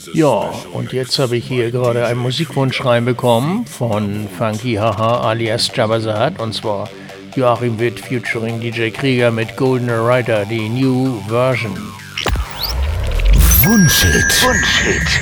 Ja, und jetzt habe ich hier gerade einen Musikwunsch reinbekommen von Funky Haha alias Jabba the Hutt, und zwar Joachim Witt featuring DJ Krieger mit Goldener Rider, die New Version. Wunschhit.